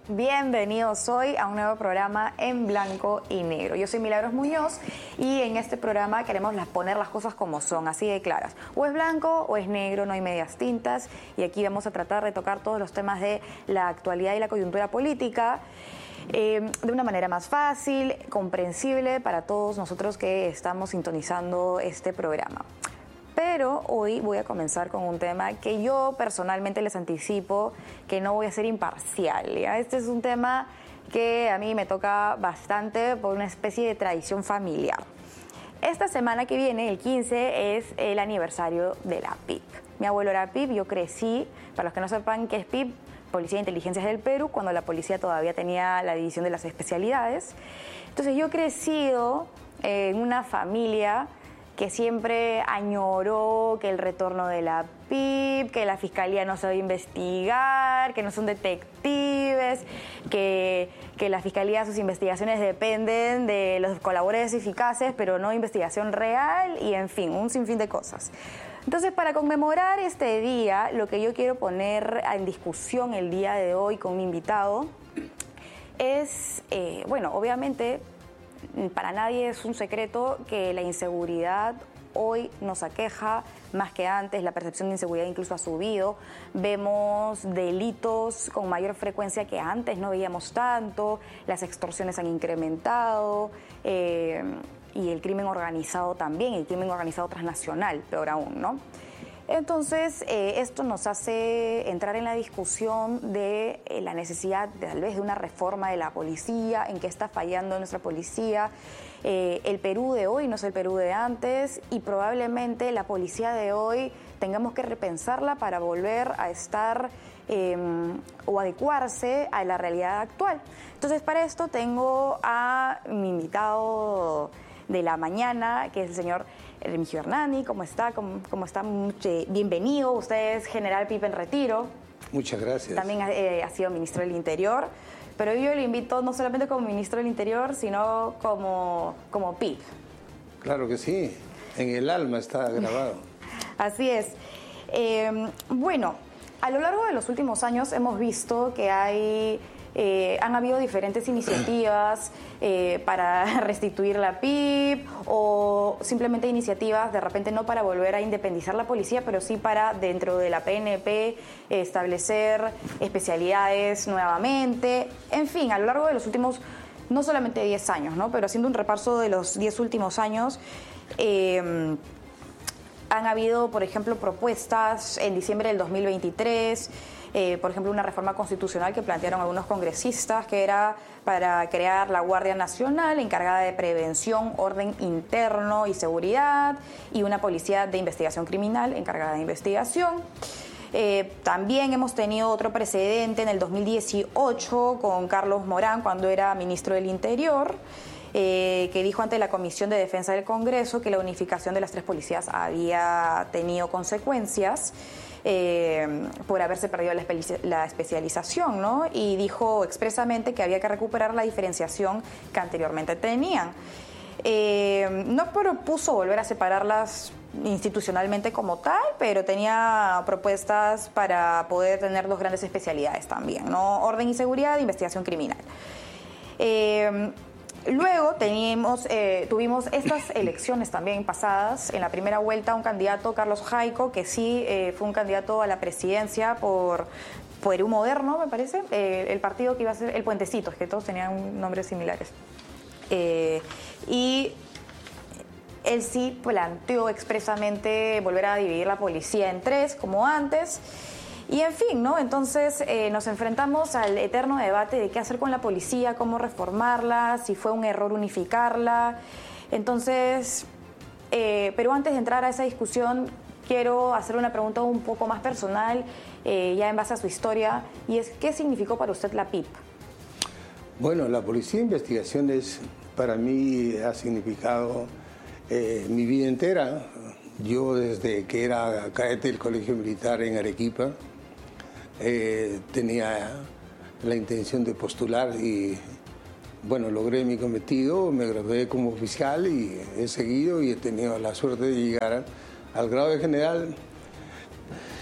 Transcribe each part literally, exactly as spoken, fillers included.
Bienvenidos hoy a un nuevo programa en blanco y negro. Yo soy Milagros Muñoz y en este programa queremos poner las cosas como son, así de claras. O es blanco o es negro, no hay medias tintas, y aquí vamos a tratar de tocar todos los temas de la actualidad y la coyuntura política eh, de una manera más fácil, comprensible para todos nosotros que estamos sintonizando este programa. Pero hoy voy a comenzar con un tema que yo personalmente les anticipo que no voy a ser imparcial, ¿ya? Este es un tema que a mí me toca bastante por una especie de tradición familiar. Esta semana que viene, el quince, es el aniversario de la P I P. Mi abuelo era P I P, yo crecí, para los que no sepan qué es P I P, Policía de Inteligencias del Perú, cuando la policía todavía tenía la división de las especialidades. Entonces yo he crecido en una familia que siempre añoró que el retorno de la P I P, que la fiscalía no sabe investigar, que no son detectives, que, que la fiscalía, sus investigaciones dependen de los colaboradores eficaces, pero no investigación real, y en fin, un sinfín de cosas. Entonces, para conmemorar este día, lo que yo quiero poner en discusión el día de hoy con mi invitado es, eh, bueno, obviamente, para nadie es un secreto que la inseguridad hoy nos aqueja más que antes. La percepción de inseguridad incluso ha subido. Vemos delitos con mayor frecuencia que antes, no veíamos tanto. Las extorsiones han incrementado eh, y el crimen organizado también, el crimen organizado transnacional, peor aún, ¿no? Entonces, eh, esto nos hace entrar en la discusión de eh, la necesidad de, tal vez de una reforma de la policía, en qué está fallando nuestra policía. Eh, el Perú de hoy no es el Perú de antes, y probablemente la policía de hoy tengamos que repensarla para volver a estar eh, o adecuarse a la realidad actual. Entonces, para esto tengo a mi invitado de la mañana, que es el señor Remigio Hernani. ¿Cómo está? ¿Cómo, cómo está? Bienvenido. Usted es general P I P en retiro. Muchas gracias. También eh, ha sido ministro del Interior. Pero yo le invito no solamente como ministro del Interior, sino como, como P I P. Claro que sí. En el alma está grabado. Así es. Eh, bueno, a lo largo de los últimos años hemos visto que hay... Eh, han habido diferentes iniciativas eh, para restituir la P I P, o simplemente iniciativas de repente no para volver a independizar la policía, pero sí para dentro de la P N P eh, establecer especialidades nuevamente. En fin, a lo largo de los últimos, no solamente diez años, ¿no? Pero haciendo un repaso de los diez últimos años, eh, han habido, por ejemplo, propuestas en diciembre del dos mil veintitrés, Eh, por ejemplo, una reforma constitucional que plantearon algunos congresistas, que era para crear la Guardia Nacional encargada de prevención, orden interno y seguridad, y una policía de investigación criminal encargada de investigación. Eh, también hemos tenido otro precedente en el dos mil dieciocho con Carlos Morán, cuando era ministro del Interior, eh, que dijo ante la Comisión de Defensa del Congreso que la unificación de las tres policías había tenido consecuencias Eh, por haberse perdido la, espe la especialización, ¿no? Y dijo expresamente que había que recuperar la diferenciación que anteriormente tenían. Eh, no propuso volver a separarlas institucionalmente como tal, pero tenía propuestas para poder tener dos grandes especialidades también, ¿no? Orden y seguridad e investigación criminal. Eh, Luego teníamos, eh, tuvimos estas elecciones también pasadas. En la primera vuelta, un candidato, Carlos Jaico, que sí eh, fue un candidato a la presidencia por Perú Moderno, me parece, eh, el partido que iba a ser el Puentecito, es que todos tenían nombres similares. Eh, y él sí planteó expresamente volver a dividir la policía en tres, como antes. Y en fin, ¿no? Entonces eh, nos enfrentamos al eterno debate de qué hacer con la policía, cómo reformarla, si fue un error unificarla. Entonces, eh, pero antes de entrar a esa discusión, quiero hacer una pregunta un poco más personal, eh, ya en base a su historia, y es, ¿qué significó para usted la P I P? Bueno, la Policía de Investigaciones para mí ha significado eh, mi vida entera. Yo desde que era cadete del Colegio Militar en Arequipa, Eh, tenía la intención de postular y, bueno, logré mi cometido, me gradué como fiscal y he seguido y he tenido la suerte de llegar al grado de general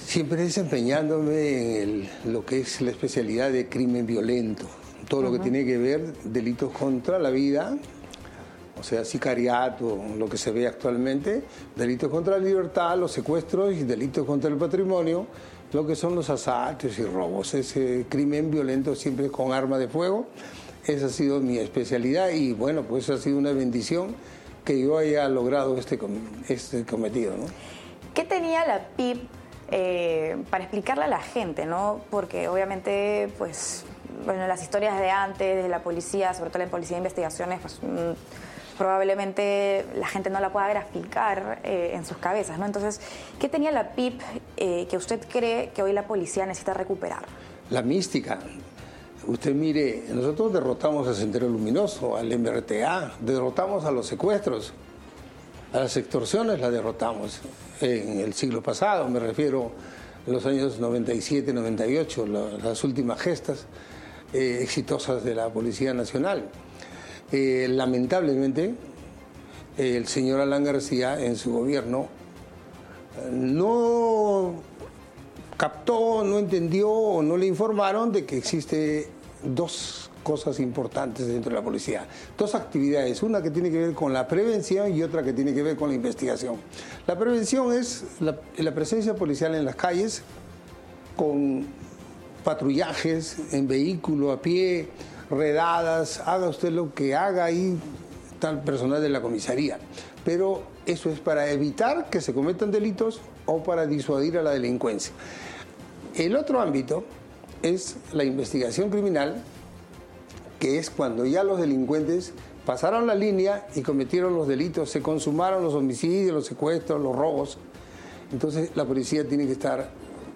Siempre desempeñándome en el, lo que es la especialidad de crimen violento, todo lo uh-huh. que tiene que ver delitos contra la vida, o sea, sicariato, lo que se ve actualmente, delitos contra la libertad, los secuestros y delitos contra el patrimonio, lo que son los asaltos y robos. Ese crimen violento siempre con arma de fuego, esa ha sido mi especialidad y bueno, pues ha sido una bendición que yo haya logrado este, este cometido, ¿no? ¿Qué tenía la P I P eh, para explicarle a la gente, ¿no? Porque obviamente, pues, bueno, las historias de antes, de la policía, sobre todo la policía de investigaciones, pues, mmm, probablemente la gente no la pueda graficar eh, en sus cabezas, ¿no? Entonces, ¿qué tenía la P I P eh, que usted cree que hoy la policía necesita recuperar? La mística. Usted mire, nosotros derrotamos al Sendero Luminoso, al M R T A, derrotamos a los secuestros, a las extorsiones las derrotamos en el siglo pasado, me refiero a los años noventa y siete, noventa y ocho, las últimas gestas eh, exitosas de la Policía Nacional. Eh, lamentablemente, eh, el señor Alan García en su gobierno eh, no captó, no entendió o no le informaron de que existe dos cosas importantes dentro de la policía, dos actividades, una que tiene que ver con la prevención y otra que tiene que ver con la investigación. La prevención es la, la presencia policial en las calles, con patrullajes en vehículo, a pie, redadas, haga usted lo que haga ahí tal personal de la comisaría, pero eso es para evitar que se cometan delitos o para disuadir a la delincuencia. El otro ámbito es la investigación criminal, que es cuando ya los delincuentes pasaron la línea y cometieron los delitos, se consumaron los homicidios, los secuestros, los robos. Entonces la policía tiene que estar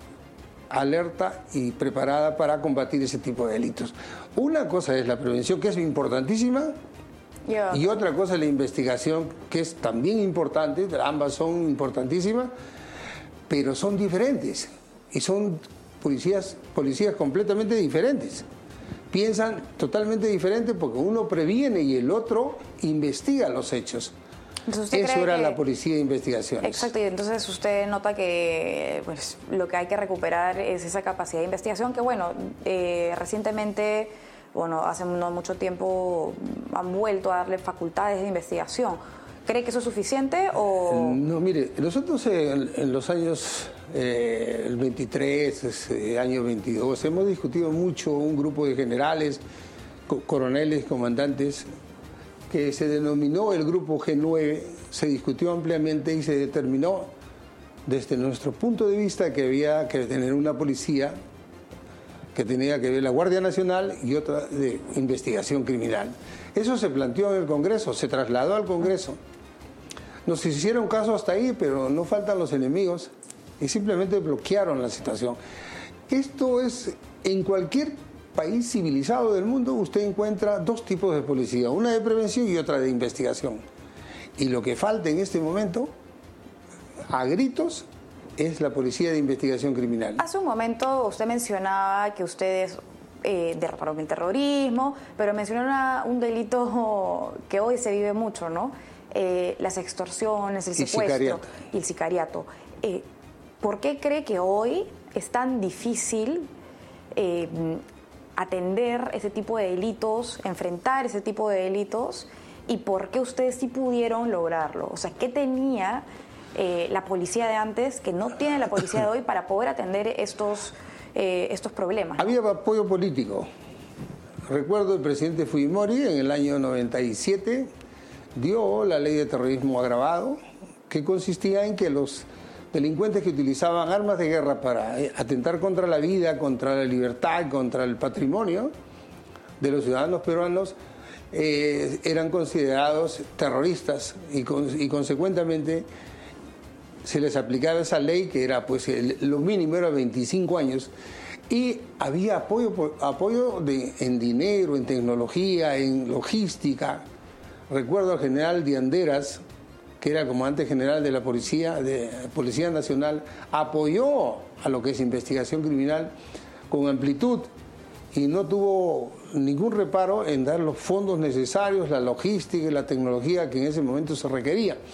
alerta y preparada para combatir ese tipo de delitos. Una cosa es la prevención, que es importantísima, yeah. y otra cosa es la investigación, que es también importante, ambas son importantísimas, pero son diferentes y son policías, policías completamente diferentes. Piensan totalmente diferente porque uno previene y el otro investiga los hechos. Eso era que... la policía de investigaciones. Exacto, y entonces usted nota que pues, lo que hay que recuperar es esa capacidad de investigación que, bueno, eh, recientemente, bueno, hace no mucho tiempo han vuelto a darle facultades de investigación. ¿Cree que eso es suficiente o...? No, mire, nosotros en, en los años eh, el veintitrés, ese año veintidós, hemos discutido mucho un grupo de generales, co coroneles, comandantes, que se denominó el Grupo G nueve, se discutió ampliamente y se determinó desde nuestro punto de vista que había que tener una policía que tenía que ver la Guardia Nacional y otra de investigación criminal. Eso se planteó en el Congreso, se trasladó al Congreso. Nos hicieron caso hasta ahí, pero no faltan los enemigos y simplemente bloquearon la situación. Esto es en cualquier país civilizado del mundo, usted encuentra dos tipos de policía, una de prevención y otra de investigación. Y lo que falta en este momento, a gritos, es la policía de investigación criminal. Hace un momento usted mencionaba que ustedes eh, derrotaron el terrorismo, pero mencionó una, un delito que hoy se vive mucho, ¿no? Eh, las extorsiones, el secuestro y, sicariato. y el sicariato. Eh, ¿Por qué cree que hoy es tan difícil eh, atender ese tipo de delitos, enfrentar ese tipo de delitos, y por qué ustedes sí pudieron lograrlo? O sea, ¿qué tenía eh, la policía de antes que no tiene la policía de hoy para poder atender estos, eh, estos problemas, ¿no? Había apoyo político. Recuerdo el presidente Fujimori en el año noventa y siete dio la ley de terrorismo agravado, que consistía en que los delincuentes que utilizaban armas de guerra para atentar contra la vida, contra la libertad, contra el patrimonio de los ciudadanos peruanos, eh, eran considerados terroristas y, con, y consecuentemente se les aplicaba esa ley que era, pues, el, lo mínimo era veinticinco años, y había apoyo, apoyo de, en dinero, en tecnología, en logística. Recuerdo al general Dianderas, que era comandante general de la Policía, de Policía Nacional, apoyó a lo que es investigación criminal con amplitud y no tuvo ningún reparo en dar los fondos necesarios, la logística y la tecnología que en ese momento se requería.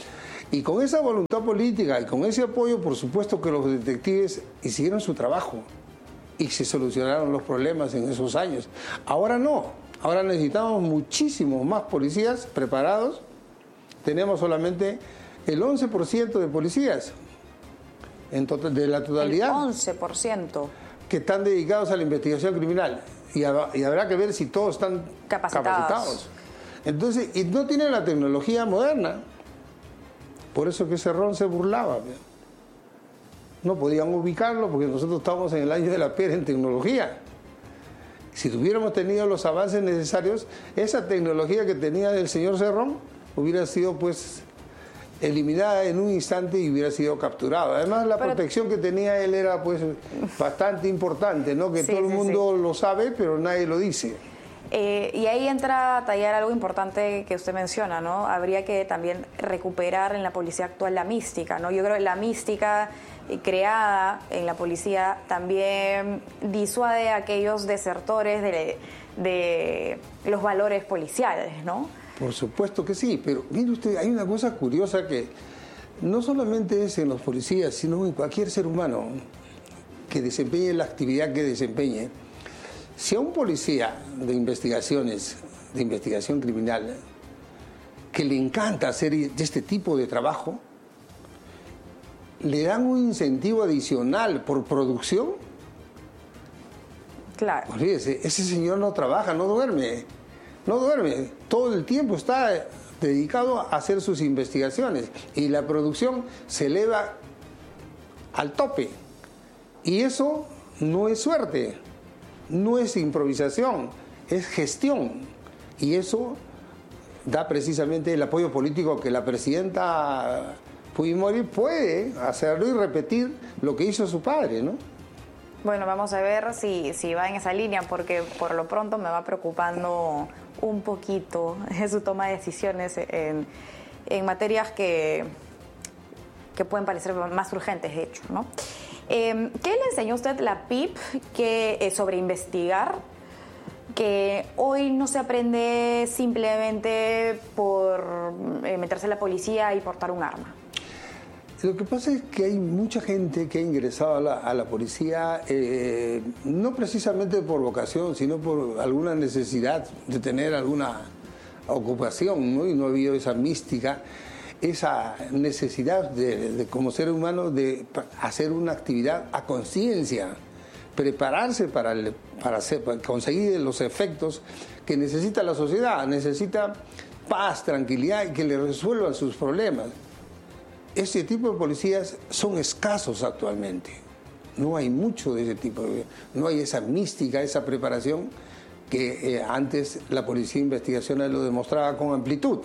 Y con esa voluntad política y con ese apoyo, por supuesto que los detectives hicieron su trabajo y se solucionaron los problemas en esos años. Ahora no, ahora necesitamos muchísimos más policías preparados. Tenemos solamente el once por ciento de policías en total, de la totalidad. El once por ciento. Que están dedicados a la investigación criminal. Y, a, y habrá que ver si todos están capacitados. capacitados. Entonces, y no tienen la tecnología moderna. Por eso que Cerrón se burlaba. No podían ubicarlo porque nosotros estamos en el año de la piedra en tecnología. Si hubiéramos tenido los avances necesarios, esa tecnología que tenía el señor Cerrón hubiera sido pues eliminada en un instante y hubiera sido capturado. Además, la pero, protección que tenía él era pues bastante importante, ¿no? Que sí, todo el mundo sí. lo sabe, pero nadie lo dice. Eh, y ahí entra a tallar algo importante que usted menciona, ¿no? Habría que también recuperar en la policía actual la mística, ¿no? Yo creo que la mística creada en la policía también disuade a aquellos desertores de, de los valores policiales, ¿no? Por supuesto que sí, pero mire usted, hay una cosa curiosa que no solamente es en los policías, sino en cualquier ser humano que desempeñe la actividad que desempeñe. Si a un policía de investigaciones, de investigación criminal, que le encanta hacer este tipo de trabajo, le dan un incentivo adicional por producción, claro. Olvídese, ese señor no trabaja, no duerme, no duerme, todo el tiempo está dedicado a hacer sus investigaciones y la producción se eleva al tope. Y eso no es suerte. No es improvisación, es gestión. Y eso da precisamente el apoyo político que la presidenta Fujimori puede hacerlo y repetir lo que hizo su padre, ¿no? Bueno, vamos a ver si, si va en esa línea, porque por lo pronto me va preocupando un poquito su toma de decisiones en, en materias que, que pueden parecer más urgentes, de hecho, ¿no? Eh, ¿Qué le enseñó usted la P I P que, eh, sobre investigar? Que hoy no se aprende simplemente por eh, meterse en la policía y portar un arma. Lo que pasa es que hay mucha gente que ha ingresado a la, a la policía, eh, no precisamente por vocación, sino por alguna necesidad de tener alguna ocupación, ¿no? Y no ha habido esa mística, esa necesidad de, de como ser humano de hacer una actividad a conciencia, prepararse para, el, para, hacer, para conseguir los efectos que necesita la sociedad, necesita paz, tranquilidad y que le resuelvan sus problemas. Ese tipo de policías son escasos actualmente, no hay mucho de ese tipo, no hay esa mística, esa preparación que eh, antes la policía de investigación lo demostraba con amplitud.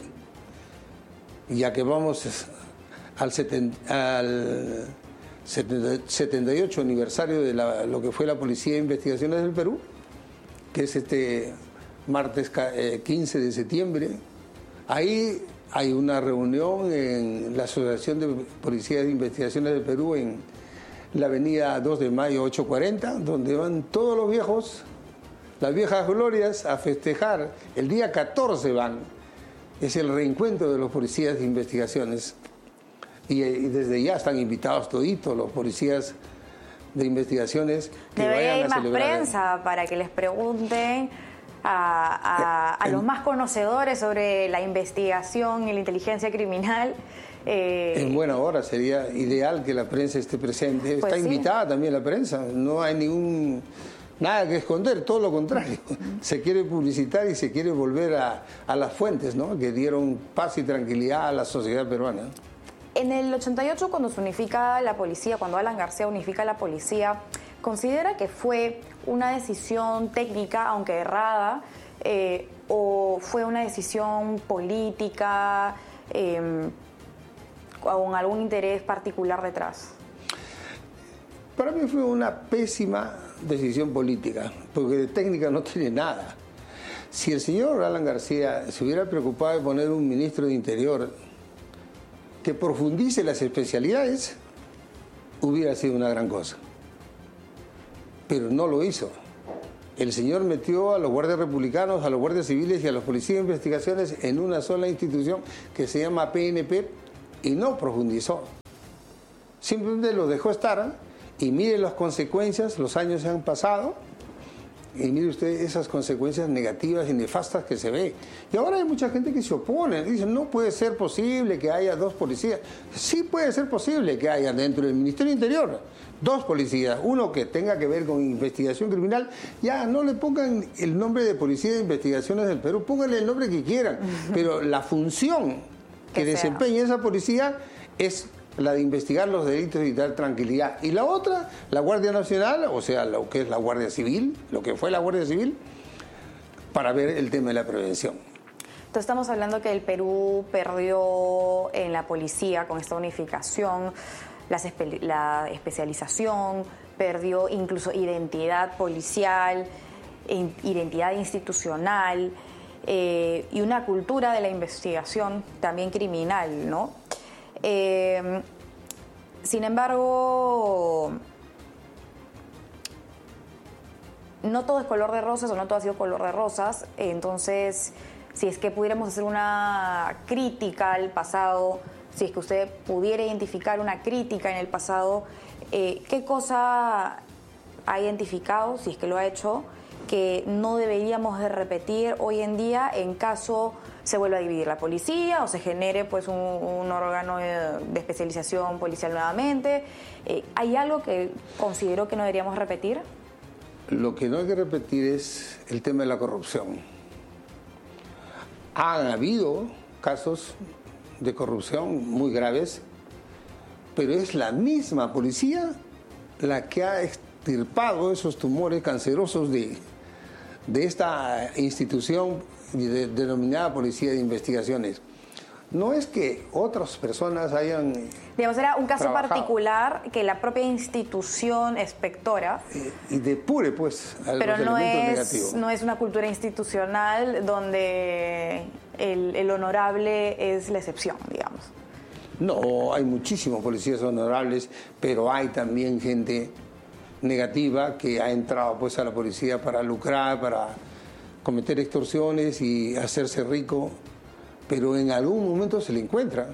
Ya que vamos al, setenta, al setenta y ocho aniversario de la, lo que fue la Policía de Investigaciones del Perú, que es este martes quince de septiembre, ahí hay una reunión en la Asociación de Policías de Investigaciones del Perú en la avenida dos de mayo ochocientos cuarenta, donde van todos los viejos, las viejas glorias, a festejar. El día catorce van. Es el reencuentro de los policías de investigaciones y, y desde ya están invitados toditos los policías de investigaciones que debería vayan ir a más celebrar. Prensa para que les pregunten a, a, a los más conocedores sobre la investigación y la inteligencia criminal. Eh, en buena hora sería ideal que la prensa esté presente. Pues está sí. invitada también la prensa, no hay ningún... nada que esconder, todo lo contrario. Se quiere publicitar y se quiere volver a, a las fuentes, ¿no? Que dieron paz y tranquilidad a la sociedad peruana. En el ochenta y ocho, cuando se unifica la policía, cuando Alan García unifica la policía, ¿considera que fue una decisión técnica, aunque errada, eh, o fue una decisión política eh, con algún interés particular detrás? Para mí fue una pésima decisión política, porque de técnica no tiene nada. Si el señor Alan García se hubiera preocupado de poner un ministro de Interior que profundice las especialidades, hubiera sido una gran cosa. Pero no lo hizo. El señor metió a los guardias republicanos, a los guardias civiles y a los policías de investigaciones en una sola institución que se llama P N P, y no profundizó. Simplemente lo dejó estar y mire las consecuencias, los años se han pasado y mire usted esas consecuencias negativas y nefastas que se ve. Y ahora hay mucha gente que se opone, dicen no puede ser posible que haya dos policías. Sí puede ser posible que haya dentro del Ministerio Interior dos policías, uno que tenga que ver con investigación criminal. Ya no le pongan el nombre de Policía de Investigaciones del Perú, pónganle el nombre que quieran, pero la función que, que desempeña esa policía es la de investigar los delitos y dar tranquilidad. Y la otra, la Guardia Nacional, o sea, lo que es la Guardia Civil, lo que fue la Guardia Civil, para ver el tema de la prevención. Entonces estamos hablando que el Perú perdió en la policía con esta unificación, la, espe la especialización, perdió incluso identidad policial, identidad institucional eh, y una cultura de la investigación también criminal, ¿no? Eh, sin embargo, no todo es color de rosas o no todo ha sido color de rosas. Entonces, si es que pudiéramos hacer una crítica al pasado, si es que usted pudiera identificar una crítica en el pasado, eh, ¿qué cosa ha identificado, si es que lo ha hecho, que no deberíamos de repetir hoy en día en caso se vuelva a dividir la policía o se genere pues un, un órgano de, de especialización policial nuevamente? Eh, ¿Hay algo que considero que no deberíamos repetir? Lo que no hay que repetir es el tema de la corrupción. Han habido casos de corrupción muy graves, pero es la misma policía la que ha extirpado esos tumores cancerosos de, de esta institución de, denominada Policía de Investigaciones. No es que otras personas hayan Digamos, era un caso trabajado. particular que la propia institución inspectora... Y, y depure, pues, a pero los no elementos es, negativos. no es una cultura institucional donde el, el honorable es la excepción, digamos. No, hay muchísimos policías honorables, pero hay también gente negativa que ha entrado pues a la policía para lucrar, para cometer extorsiones y hacerse rico, pero en algún momento se le encuentra.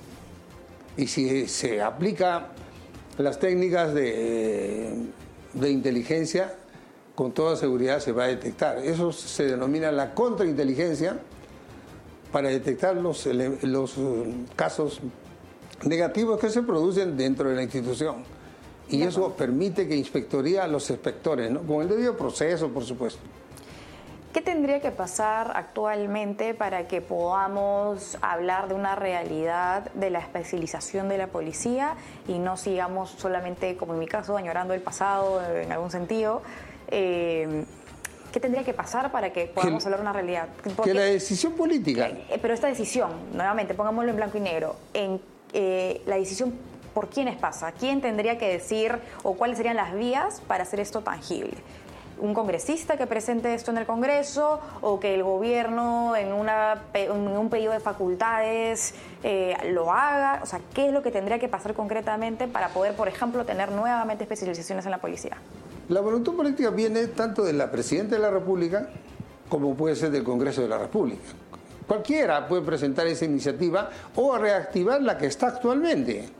Y si se aplica las técnicas de, de inteligencia, con toda seguridad se va a detectar. Eso se denomina la contrainteligencia, para detectar los, los casos negativos que se producen dentro de la institución. Y eso permite que Inspectoría, los inspectores, ¿no?, con el debido proceso, por supuesto. ¿Qué tendría que pasar actualmente para que podamos hablar de una realidad de la especialización de la policía y no sigamos solamente, como en mi caso, añorando el pasado en algún sentido? Eh, ¿Qué tendría que pasar para que podamos que, hablar de una realidad? Porque, que la decisión política... Eh, pero esta decisión, nuevamente, pongámoslo en blanco y negro, en eh, la decisión, ¿por quiénes pasa? ¿Quién tendría que decir o cuáles serían las vías para hacer esto tangible? ¿Un congresista que presente esto en el Congreso o que el gobierno en, una, en un periodo de facultades eh, lo haga? O sea, ¿qué es lo que tendría que pasar concretamente para poder, por ejemplo, tener nuevamente especializaciones en la policía? La voluntad política viene tanto de la Presidenta de la República como puede ser del Congreso de la República. Cualquiera puede presentar esa iniciativa o reactivar la que está actualmente.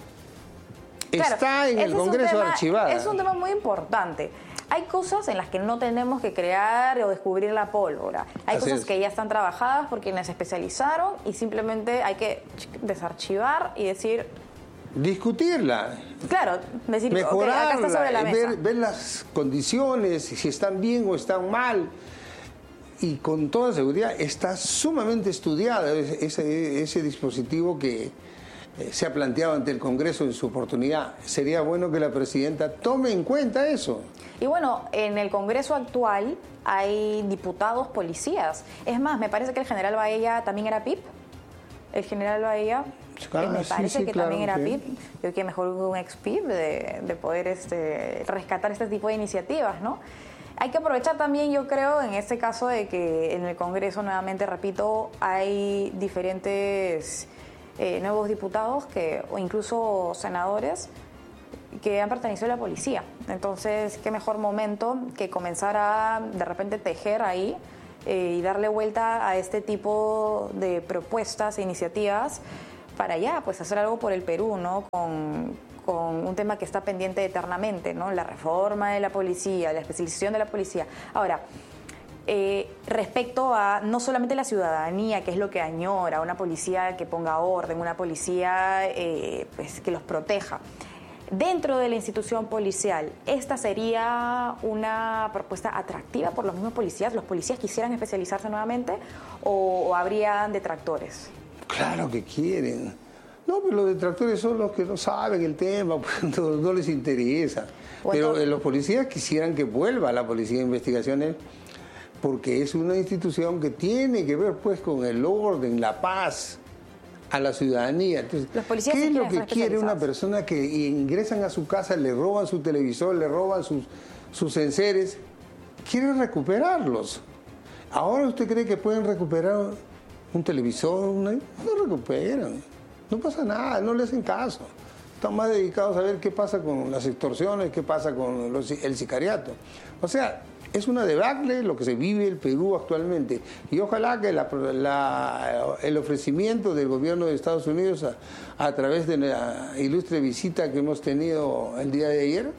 Claro, está en el Congreso tema, archivada. Es un tema muy importante. Hay cosas en las que no tenemos que crear o descubrir la pólvora. Hay Así cosas es. que ya están trabajadas por quienes se especializaron y simplemente hay que desarchivar y decir... Discutirla. Claro, decir, mejorarla, okay, acá está sobre la mesa. Ver, ver las condiciones, si están bien o están mal. Y con toda seguridad está sumamente estudiada ese, ese dispositivo que se ha planteado ante el Congreso en su oportunidad. Sería bueno que la Presidenta tome en cuenta eso. Y bueno, en el Congreso actual hay diputados policías. Es más, me parece que el general Baella también era P I P. El general Baella ah, eh, me sí, parece sí, que claro, también era sí. P I P. Yo que mejor un ex P I P de, de poder este, rescatar este tipo de iniciativas, ¿no? Hay que aprovechar también, yo creo, en este caso de que en el Congreso, nuevamente repito, hay diferentes eh, nuevos diputados que, o incluso senadores que han pertenecido a la policía. Entonces, qué mejor momento que comenzar a de repente tejer ahí eh, y darle vuelta a este tipo de propuestas e iniciativas, para allá, pues hacer algo por el Perú, ¿no? Con, con un tema que está pendiente eternamente, ¿no? La reforma de la policía, la especialización de la policía. Ahora, eh, respecto a no solamente la ciudadanía, que es lo que añora, una policía que ponga orden, una policía eh, pues, que los proteja. Dentro de la institución policial, ¿esta sería una propuesta atractiva por los mismos policías? ¿Los policías quisieran especializarse nuevamente o, o habrían detractores? Claro que quieren. No, pero los detractores son los que no saben el tema, pues no, no les interesa. Pero eh, los policías quisieran que vuelva la Policía de Investigaciones porque es una institución que tiene que ver pues con el orden, la paz a la ciudadanía. Entonces, los policías ¿qué sí es lo que quiere una persona que ingresan a su casa, le roban su televisor, le roban sus, sus enseres? Quiere recuperarlos. ¿Ahora usted cree que pueden recuperar un televisor? No recuperan. No pasa nada, no le hacen caso. Están más dedicados a ver qué pasa con las extorsiones, qué pasa con los, el sicariato. O sea, es una debacle lo que se vive el Perú actualmente. Y ojalá que la, la, el ofrecimiento del gobierno de Estados Unidos a, a través de la ilustre visita que hemos tenido el día de ayer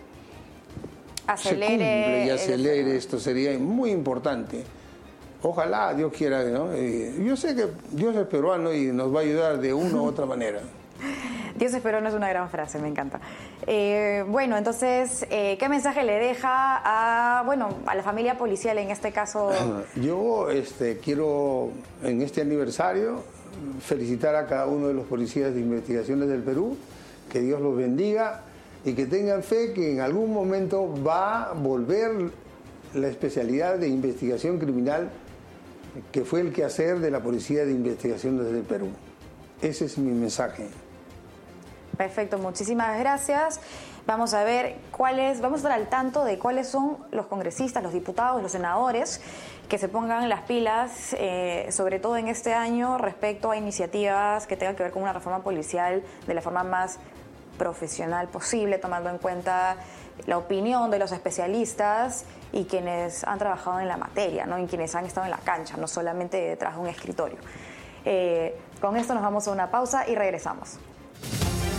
acelere, se cumple y acelere el... esto. Sería muy importante. Ojalá, Dios quiera, ¿no? Y yo sé que Dios es peruano y nos va a ayudar de una u otra manera. Dios es peruano es una gran frase, me encanta. Eh, bueno, entonces, eh, ¿qué mensaje le deja a, bueno, a la familia policial en este caso? Yo este, quiero, en este aniversario, felicitar a cada uno de los policías de investigaciones del Perú, que Dios los bendiga y que tengan fe que en algún momento va a volver la especialidad de investigación criminal que fue el quehacer de la Policía de Investigaciones del Perú. Ese es mi mensaje. Perfecto, muchísimas gracias. Vamos a ver cuáles, vamos a estar al tanto de cuáles son los congresistas, los diputados, los senadores que se pongan las pilas, eh, sobre todo en este año, respecto a iniciativas que tengan que ver con una reforma policial de la forma más profesional posible, tomando en cuenta la opinión de los especialistas y quienes han trabajado en la materia, ¿no? Y quienes han estado en la cancha, no solamente detrás de un escritorio. Eh, con esto nos vamos a una pausa y regresamos.